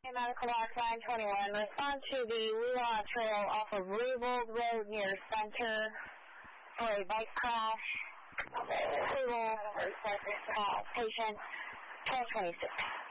Medical Box 921, respond to the Wheelock Trail off of Revold Road near Center for a bike crash. Approval, patient 1226.